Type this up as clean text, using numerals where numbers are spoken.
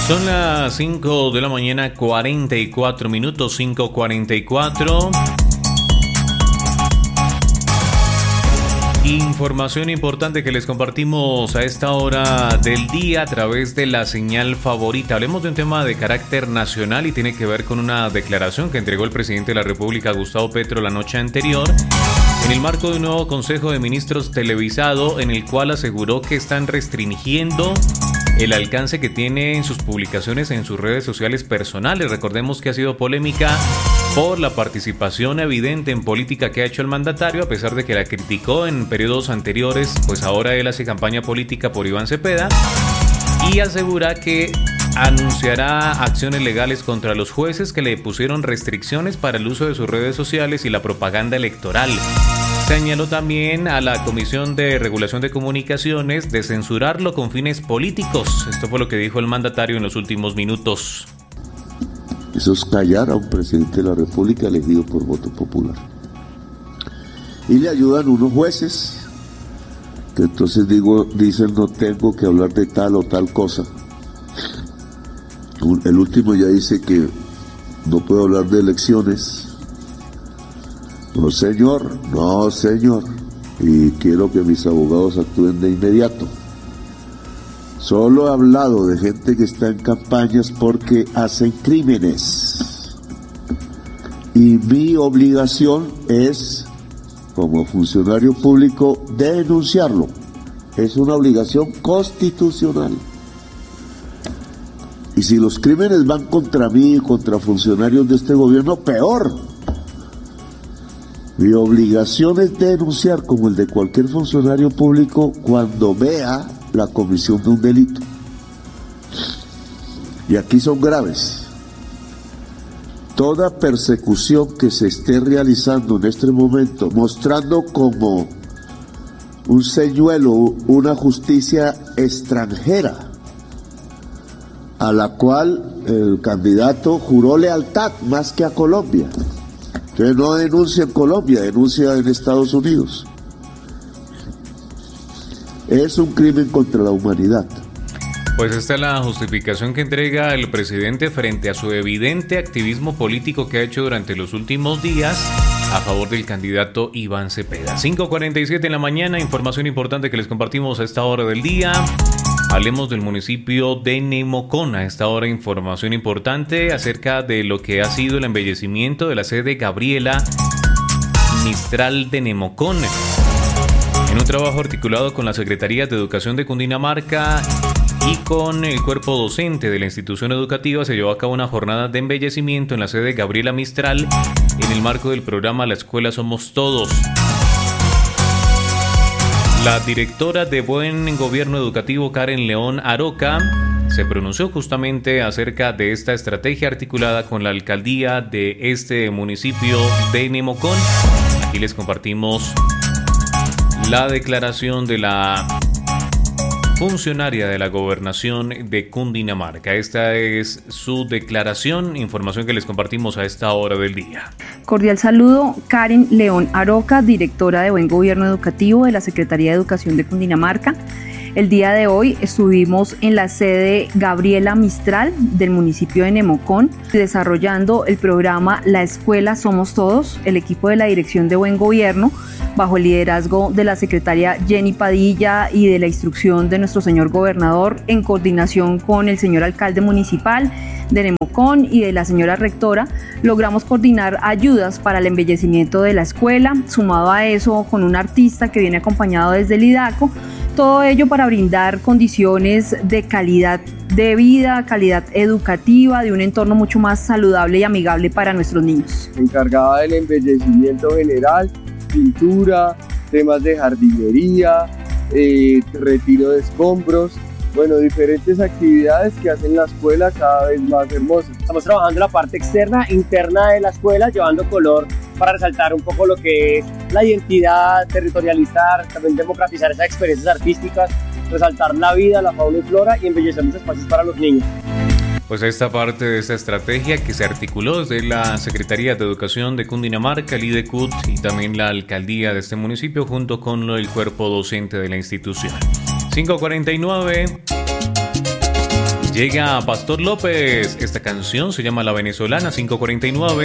Son las 5 de la mañana, 44 minutos, 5:44. Información importante que les compartimos a esta hora del día a través de la señal favorita. Hablemos de un tema de carácter nacional y tiene que ver con una declaración que entregó el presidente de la República, Gustavo Petro, la noche anterior, en el marco de un nuevo Consejo de Ministros televisado, en el cual aseguró que están restringiendo el alcance que tiene en sus publicaciones en sus redes sociales personales. Recordemos que ha sido polémica por la participación evidente en política que ha hecho el mandatario, a pesar de que la criticó en periodos anteriores, pues ahora él hace campaña política por Iván Cepeda y asegura que anunciará acciones legales contra los jueces que le pusieron restricciones para el uso de sus redes sociales y la propaganda electoral. Señaló también a la Comisión de Regulación de Comunicaciones de censurarlo con fines políticos. Esto fue lo que dijo el mandatario en los últimos minutos. Eso es callar a un presidente de la República elegido por voto popular. Y le ayudan unos jueces que entonces dicen no tengo que hablar de tal o tal cosa. El último ya dice que no puedo hablar de elecciones. No señor, y quiero que mis abogados actúen de inmediato. Solo he hablado de gente que está en campañas porque hacen crímenes. Y mi obligación es, como funcionario público, denunciarlo. Es una obligación constitucional. Y si los crímenes van contra mí y contra funcionarios de este gobierno, peor. Mi obligación es denunciar como el de cualquier funcionario público cuando vea la comisión de un delito. Y aquí son graves. Toda persecución que se esté realizando en este momento, mostrando como un señuelo, una justicia extranjera, a la cual el candidato juró lealtad más que a Colombia. Entonces no denuncia en Colombia, denuncia en Estados Unidos. Es un crimen contra la humanidad. Pues esta es la justificación que entrega el presidente frente a su evidente activismo político que ha hecho durante los últimos días a favor del candidato Iván Cepeda. 5:47 en la mañana, información importante que les compartimos a esta hora del día. Hablemos del municipio de Nemocón. A esta hora, información importante acerca de lo que ha sido el embellecimiento de la sede Gabriela Mistral de Nemocón. En un trabajo articulado con la Secretaría de Educación de Cundinamarca y con el cuerpo docente de la institución educativa, se llevó a cabo una jornada de embellecimiento en la sede Gabriela Mistral en el marco del programa La Escuela Somos Todos. La directora de Buen Gobierno Educativo, Karen León Aroca, se pronunció justamente acerca de esta estrategia articulada con la alcaldía de este municipio de Nemocón. Aquí les compartimos la declaración de la funcionaria de la Gobernación de Cundinamarca. Esta es su declaración, información que les compartimos a esta hora del día. Cordial saludo, Karen León Aroca, directora de Buen Gobierno Educativo de la Secretaría de Educación de Cundinamarca. El día de hoy estuvimos en la sede Gabriela Mistral del municipio de Nemocón, desarrollando el programa La Escuela Somos Todos. El equipo de la Dirección de Buen Gobierno, bajo el liderazgo de la secretaria Jenny Padilla y de la instrucción de nuestro señor gobernador, en coordinación con el señor alcalde municipal de Nemocón y de la señora rectora, logramos coordinar ayudas para el embellecimiento de la escuela, sumado a eso con un artista que viene acompañado desde el IDACO, todo ello para brindar condiciones de calidad de vida, calidad educativa, de un entorno mucho más saludable y amigable para nuestros niños. Encargada del embellecimiento general, pintura, temas de jardinería, retiro de escombros, bueno, diferentes actividades que hacen la escuela cada vez más hermosa. Estamos trabajando la parte externa, interna de la escuela, llevando color para resaltar un poco lo que es la identidad, territorializar, también democratizar esas experiencias artísticas, resaltar la vida, la fauna y flora y embellecer los espacios para los niños. Pues esta parte de esta estrategia que se articuló desde la Secretaría de Educación de Cundinamarca, el IDECUT y también la alcaldía de este municipio junto con el cuerpo docente de la institución. 5:49. Llega Pastor López. Esta canción se llama La Venezolana 549.